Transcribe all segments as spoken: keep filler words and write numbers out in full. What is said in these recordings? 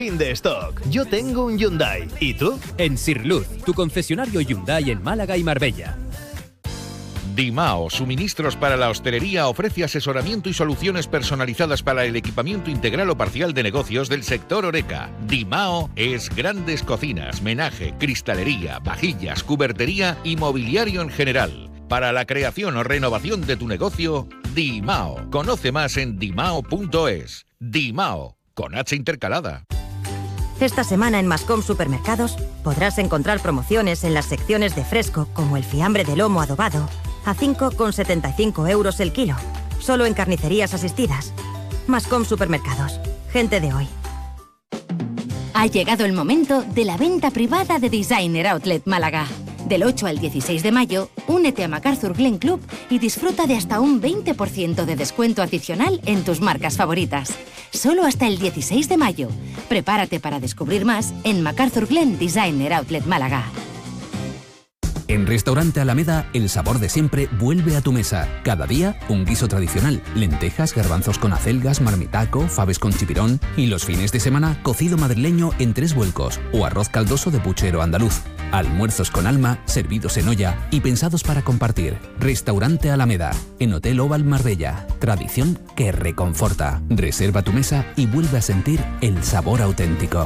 Fin de stock. Yo tengo un Hyundai. ¿Y tú? En Sirluz, tu concesionario Hyundai en Málaga y Marbella. Dimao, suministros para la hostelería, ofrece asesoramiento y soluciones personalizadas para el equipamiento integral o parcial de negocios del sector Horeca. Dimao es grandes cocinas, menaje, cristalería, vajillas, cubertería y mobiliario en general. Para la creación o renovación de tu negocio, Dimao. Conoce más en dimao punto es. Dimao, con H intercalada. Esta semana en Mascom Supermercados podrás encontrar promociones en las secciones de fresco como el fiambre de lomo adobado a cinco con setenta y cinco euros el kilo, solo en carnicerías asistidas. Mascom Supermercados, gente de hoy. Ha llegado el momento de la venta privada de Designer Outlet Málaga. Del ocho al dieciséis de mayo, únete a MacArthur Glen Club y disfruta de hasta un veinte por ciento de descuento adicional en tus marcas favoritas. Solo hasta el dieciséis de mayo. Prepárate para descubrir más en MacArthur Glen Designer Outlet Málaga. En Restaurante Alameda, el sabor de siempre vuelve a tu mesa. Cada día, un guiso tradicional. Lentejas, garbanzos con acelgas, marmitaco, faves con chipirón. Y los fines de semana, cocido madrileño en tres vuelcos o arroz caldoso de puchero andaluz. Almuerzos con alma, servidos en olla y pensados para compartir. Restaurante Alameda, en Hotel Oval Marbella. Tradición que reconforta. Reserva tu mesa y vuelve a sentir el sabor auténtico.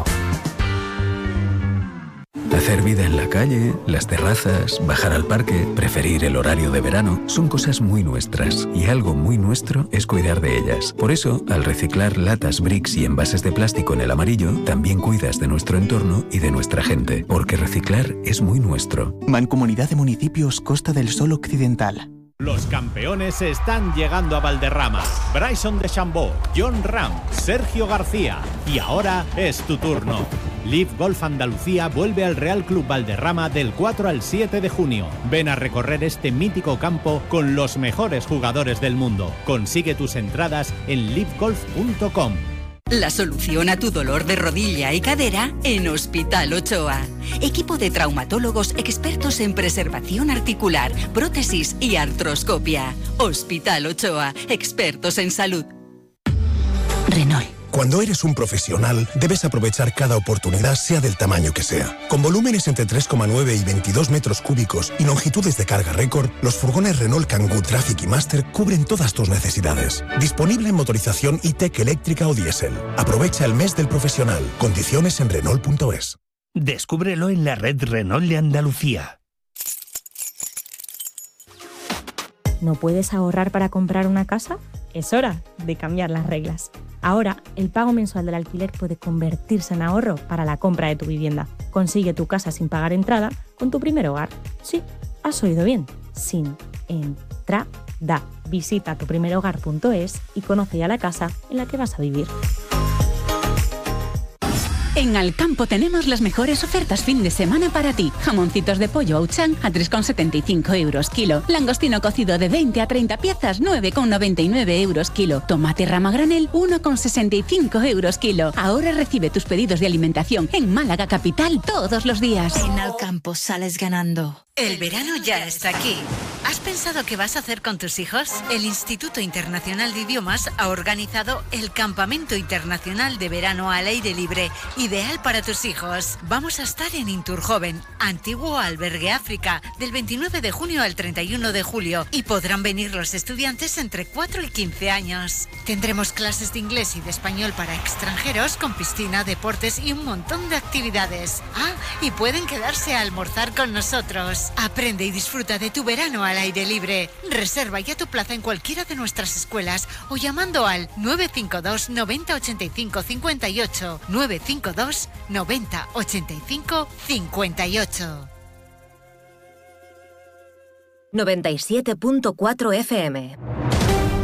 Hacer vida en la calle, las terrazas, bajar al parque, preferir el horario de verano, son cosas muy nuestras. Y algo muy nuestro es cuidar de ellas. Por eso, al reciclar latas, bricks y envases de plástico en el amarillo, también cuidas de nuestro entorno y de nuestra gente. Porque reciclar es muy nuestro. Mancomunidad de Municipios Costa del Sol Occidental. Los campeones están llegando a Valderrama. Bryson DeChambeau, John Ram, Sergio García. Y ahora es tu turno. Live Golf Andalucía vuelve al Real Club Valderrama del cuatro al siete de junio. Ven a recorrer este mítico campo con los mejores jugadores del mundo. Consigue tus entradas en live golf punto com. La solución a tu dolor de rodilla y cadera en Hospital Ochoa. Equipo de traumatólogos expertos en preservación articular, prótesis y artroscopia. Hospital Ochoa, expertos en salud. Renault. Cuando eres un profesional, debes aprovechar cada oportunidad, sea del tamaño que sea. Con volúmenes entre tres coma nueve y veintidós metros cúbicos y longitudes de carga récord, los furgones Renault Kangoo Traffic y Master cubren todas tus necesidades. Disponible en motorización E-Tech eléctrica o diésel. Aprovecha el mes del profesional. Condiciones en Renault punto es. Descúbrelo en la red Renault de Andalucía. ¿No puedes ahorrar para comprar una casa? Es hora de cambiar las reglas. Ahora, el pago mensual del alquiler puede convertirse en ahorro para la compra de tu vivienda. Consigue tu casa sin pagar entrada con tu primer hogar. Sí, has oído bien, sin entrada. Visita tu primer hogar punto es y conoce ya la casa en la que vas a vivir. En Alcampo tenemos las mejores ofertas fin de semana para ti. Jamoncitos de pollo Auchan a tres con setenta y cinco euros kilo. Langostino cocido de veinte a treinta piezas, nueve con noventa y nueve euros kilo. Tomate rama granel, uno con sesenta y cinco euros kilo. Ahora recibe tus pedidos de alimentación en Málaga Capital todos los días. En Alcampo sales ganando. El verano ya está aquí. ¿Has pensado qué vas a hacer con tus hijos? El Instituto Internacional de Idiomas ha organizado el Campamento Internacional de Verano al Aire Libre, ideal para tus hijos. Vamos a estar en Inturjoven, antiguo albergue África, del veintinueve de junio al treinta y uno de julio, y podrán venir los estudiantes entre cuatro y quince años. Tendremos clases de inglés y de español para extranjeros con piscina, deportes y un montón de actividades. Ah, y pueden quedarse a almorzar con nosotros. Aprende y disfruta de tu verano al aire libre. Reserva ya tu plaza en cualquiera de nuestras escuelas o llamando al nueve cinco dos noventa ochenta y cinco cincuenta y ocho, nueve cinco dos noventa ochenta y cinco cincuenta y ocho. noventa y siete punto cuatro F M.